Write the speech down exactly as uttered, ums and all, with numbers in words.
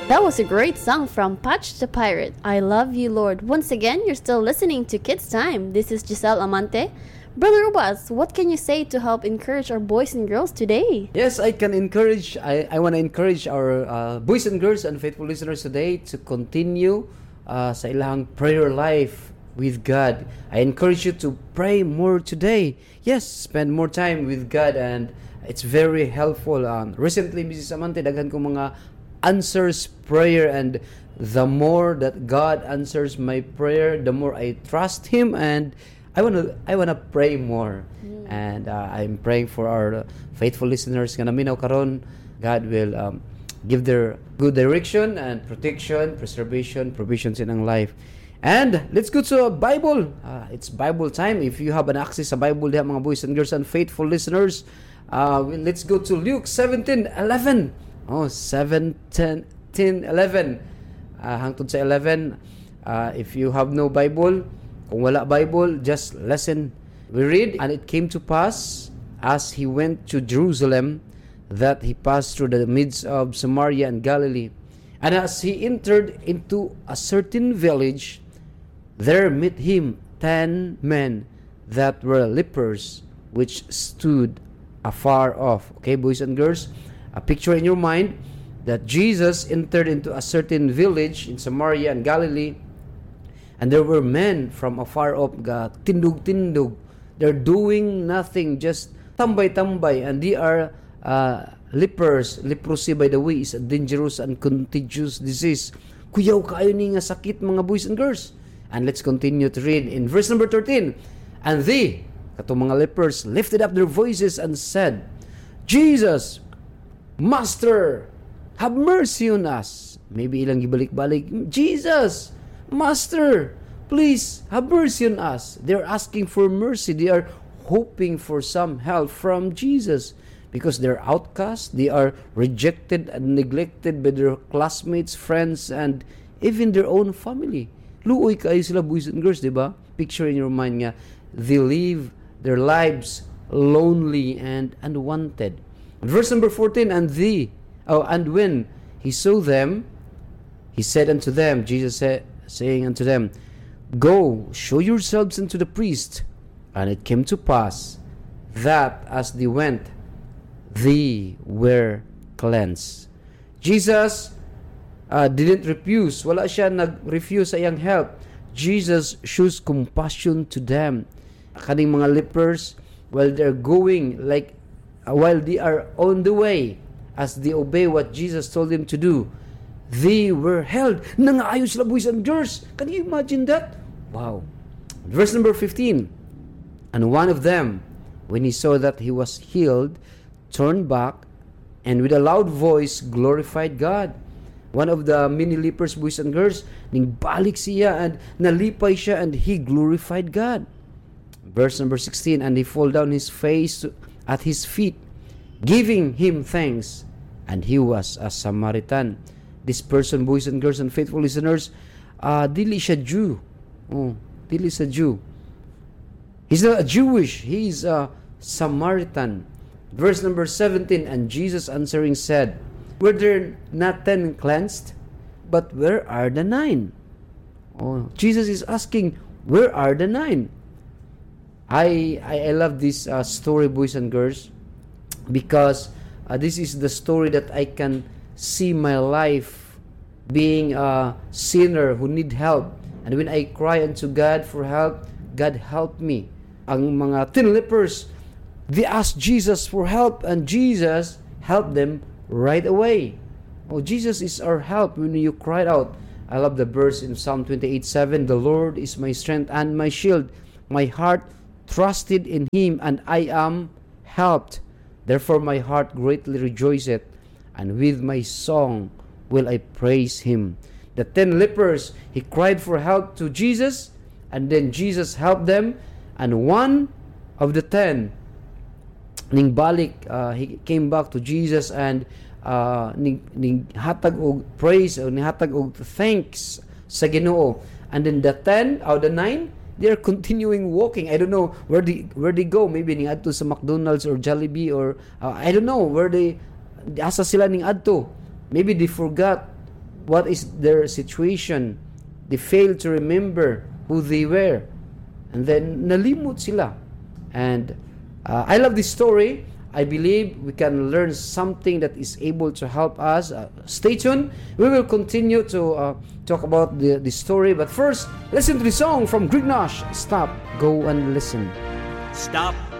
That was a great song from Patch the Pirate. I love you, Lord. Once again, you're still listening to Kids Time. This is Giselle Amante. Brother Ubas, what can you say to help encourage our boys and girls today? Yes, I can encourage, I, I want to encourage our uh, boys and girls and faithful listeners today to continue uh, sa ilang prayer life with God. I encourage you to pray more today. Yes, spend more time with God, and it's very helpful. Um, recently, Missus Amante, daghan ko mga answers prayer, and the more that God answers my prayer, the more I trust Him, and I want to I want to pray more. Mm. And uh, I'm praying for our uh, faithful listeners nga naminaw karon, God will um, give their good direction and protection, preservation, provisions in ang life. And let's go to Bible. Uh, it's Bible time. If you have an access sa Bible diha, mga boys and girls and faithful listeners, uh, let's go to Luke seventeen eleven. Oh, seven, ten, eleven. Uh, hangtod sa eleven. Uh, if you have no Bible, kung wala Bible, just listen. We read, and it came to pass, as he went to Jerusalem, that he passed through the midst of Samaria and Galilee. And as he entered into a certain village, there met him ten men that were lepers, which stood afar off. Okay, boys and girls, a picture in your mind that Jesus entered into a certain village in Samaria and Galilee, and there were men from afar off, ga tindug-tindug. They're doing nothing, just tambay-tambay, and they are uh, lepers. Leprosy, by the way, is a dangerous and contagious disease. Kuyaw kayo ni nga sakit, mga boys and girls. And let's continue to read in verse number thirteen. And they, katong mga lepers, lifted up their voices and said, Jesus, Master, have mercy on us. Maybe ilang gibalik-balik, Jesus, Master, please have mercy on us. They're asking for mercy. They are hoping for some help from Jesus, because they're outcasts. They are rejected and neglected by their classmates, friends, and even their own family. Luoy kayo sila, boys and girls, diba? Picture in your mind nga, they live their lives lonely and unwanted. Verse number fourteen, and they, oh, and when he saw them, he said unto them, Jesus said, saying unto them, Go, show yourselves unto the priest. And it came to pass that as they went, they were cleansed. Jesus uh, didn't refuse. Wala siya nag-refuse sa iyang help. Jesus shows compassion to them. Kaning mga lepers, while they're going, like, uh, while they are on the way, as they obey what Jesus told them to do, they were held. Nangaayos sila, boys and girls. Can you imagine that? Wow. Verse number fifteen. And one of them, when he saw that he was healed, turned back, and with a loud voice glorified God. One of the many lepers, boys and girls, ning balik siya and nalipay siya, and he glorified God. Verse number sixteen. And he fall down his face at his feet, giving him thanks. And he was a Samaritan. This person, boys and girls and faithful listeners, uh, dili siya Jew. Oh, dili siya Jew. He's not a Jewish. He's a Samaritan. Verse number seventeen. And Jesus answering said, Were there not ten cleansed? But where are the nine? Oh, Jesus is asking, where are the nine? I I, I love this uh, story, boys and girls, because uh, this is the story that I can see my life being a sinner who need help. And when I cry unto God for help, God help me. Ang mga ten lepers, they asked Jesus for help, and Jesus helped them right away. Oh, Jesus is our help when you cried out. I love the verse in Psalm twenty-eight seven. The Lord is my strength and my shield. My heart trusted in Him, and I am helped. Therefore my heart greatly rejoiceth, and with my song will I praise Him. The ten lepers, he cried for help to Jesus, and then Jesus helped them. And one of the ten, ning balik, uh, he came back to Jesus, and uh, ning, ning hatag og praise, o ning hatag og thanks sa Ginoo. And then the ten, or the nine, they are continuing walking. I don't know where they where they go. Maybe ning adto sa McDonald's or Jollibee, or uh, I don't know where they asa sila ning adto. Maybe they forgot what is their situation. They failed to remember who they were. And then nalimot sila. And uh, I love this story. I believe we can learn something that is able to help us. Uh, stay tuned. We will continue to uh, talk about the, the story. But first, listen to the song from Greg Nash. Stop, Go and Listen. Stop,